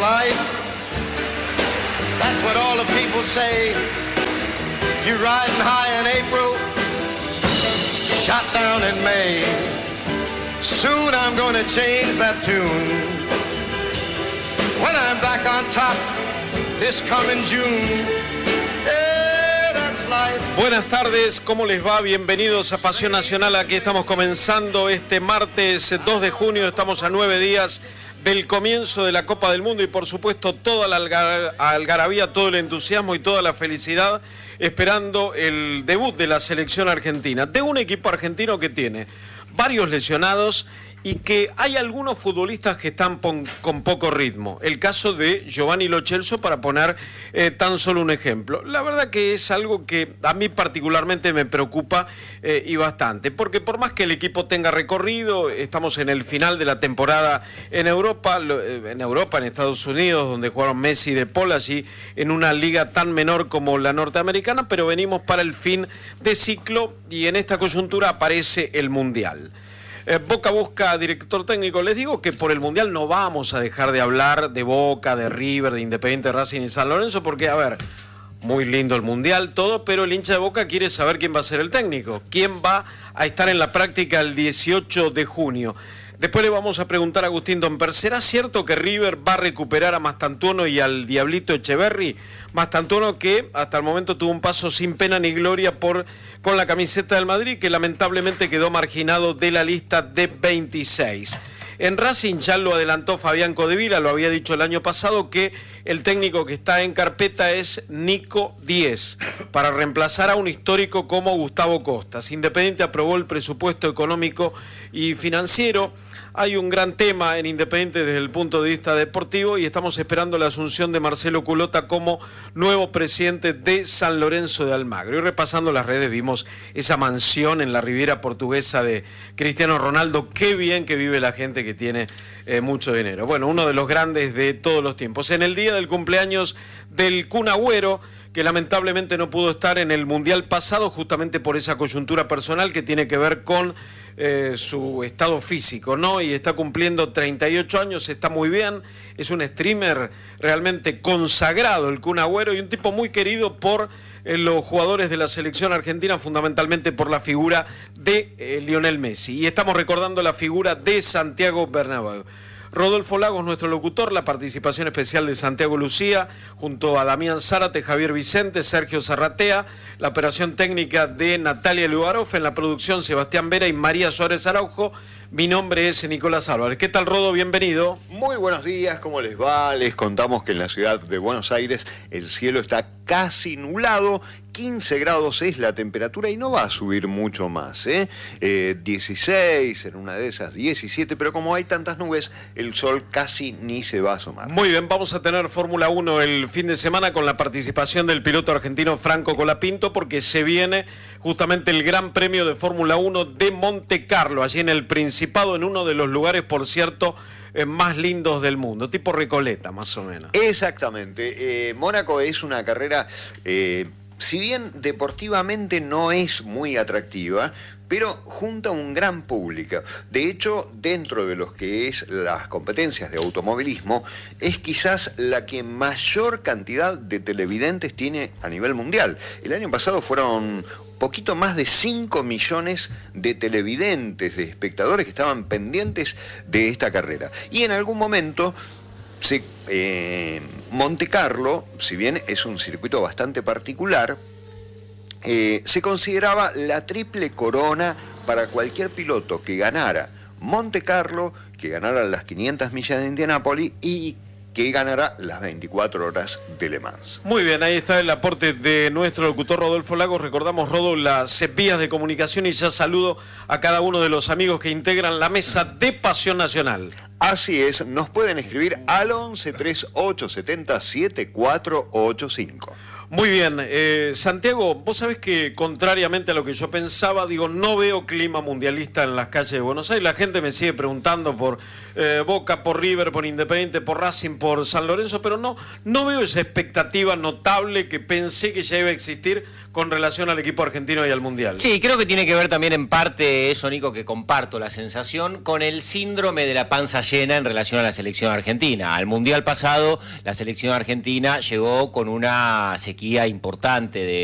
life. That's what all the people say. You're riding high in April, shot down in May. Soon I'm gonna change that tune. When I'm back on top this coming June. Buenas tardes, ¿cómo les va? Bienvenidos a Pasión Nacional. Aquí estamos comenzando este martes 2 de junio. Estamos a 9 días del comienzo de la Copa del Mundo y por supuesto toda la algarabía, todo el entusiasmo y toda la felicidad esperando el debut de la selección argentina. De un equipo argentino que tiene varios lesionados y que hay algunos futbolistas que están con poco ritmo. El caso de Giovanni Lo Celso, para poner tan solo un ejemplo. La verdad que es algo que a mí particularmente me preocupa y bastante, porque por más que el equipo tenga recorrido, estamos en el final de la temporada en Europa, en Estados Unidos, donde jugaron Messi y De Paul, allí en una liga tan menor como la norteamericana, pero venimos para el fin de ciclo y en esta coyuntura aparece el Mundial. Boca busca director técnico. Les digo que por el Mundial no vamos a dejar de hablar de Boca, de River, de Independiente, Racing y San Lorenzo, porque, a ver, muy lindo el Mundial, todo, pero el hincha de Boca quiere saber quién va a ser el técnico, quién va a estar en la práctica el 18 de junio. Después le vamos a preguntar a Agustín Domper, ¿será cierto que River va a recuperar a Mastantuono y al Diablito Echeverri? Mastantuono que hasta el momento tuvo un paso sin pena ni gloria con la camiseta del Madrid, que lamentablemente quedó marginado de la lista de 26. En Racing ya lo adelantó Fabián Codevila, lo había dicho el año pasado, que el técnico que está en carpeta es Nico Díez, para reemplazar a un histórico como Gustavo Costas. Independiente aprobó el presupuesto económico y financiero. Hay un gran tema en Independiente desde el punto de vista deportivo y estamos esperando la asunción de Marcelo Culota como nuevo presidente de San Lorenzo de Almagro. Y repasando las redes vimos esa mansión en la Riviera Portuguesa de Cristiano Ronaldo. Qué bien que vive la gente que tiene mucho dinero. Bueno, uno de los grandes de todos los tiempos. En el día del cumpleaños del Kun Agüero, que lamentablemente no pudo estar en el Mundial pasado justamente por esa coyuntura personal que tiene que ver con su estado físico, ¿no? Y está cumpliendo 38 años, está muy bien, es un streamer realmente consagrado el Kun Agüero y un tipo muy querido por los jugadores de la selección argentina, fundamentalmente por la figura de Lionel Messi. Y estamos recordando la figura de Santiago Bernabéu. Rodolfo Lagos, nuestro locutor, la participación especial de Santiago Lucía, junto a Damián Zárate, Javier Vicente, Sergio Zarratea, la operación técnica de Natalia Lugaroff, en la producción Sebastián Vera y María Suárez Araujo. Mi nombre es Nicolás Álvarez. ¿Qué tal, Rodo? Bienvenido. Muy buenos días, ¿cómo les va? Les contamos que en la ciudad de Buenos Aires el cielo está casi nublado, 15 grados es la temperatura y no va a subir mucho más, 16, en una de esas 17, pero como hay tantas nubes, el sol casi ni se va a asomar. Muy bien, vamos a tener Fórmula 1 el fin de semana con la participación del piloto argentino Franco Colapinto, porque se viene justamente el Gran Premio de Fórmula 1 de Monte Carlo, allí en el Principado, en uno de los lugares, por cierto, más lindos del mundo, tipo Recoleta, más o menos. Exactamente. Mónaco es una carrera, si bien deportivamente no es muy atractiva, pero junta un gran público. De hecho, dentro de los que es las competencias de automovilismo, es quizás la que mayor cantidad de televidentes tiene a nivel mundial. El año pasado fueron poquito más de 5 millones de televidentes, de espectadores que estaban pendientes de esta carrera. Y en algún momento Monte Carlo, si bien es un circuito bastante particular, se consideraba la triple corona para cualquier piloto que ganara Monte Carlo, que ganara las 500 millas de Indianápolis y que ganará las 24 horas de Le Mans. Muy bien, ahí está el aporte de nuestro locutor Rodolfo Lagos. Recordamos, Rodo, las vías de comunicación y ya saludo a cada uno de los amigos que integran la mesa de Pasión Nacional. Así es, nos pueden escribir al 11 3870 7485. Muy bien, Santiago, vos sabés que contrariamente a lo que yo pensaba, digo, no veo clima mundialista en las calles de Buenos Aires. La gente me sigue preguntando por Boca, por River, por Independiente, por Racing, por San Lorenzo, pero no veo esa expectativa notable que pensé que ya iba a existir con relación al equipo argentino y al Mundial. Sí, creo que tiene que ver también en parte eso, Nico, que comparto la sensación, con el síndrome de la panza llena en relación a la selección argentina. Al Mundial pasado, la selección argentina llegó con una sequía importante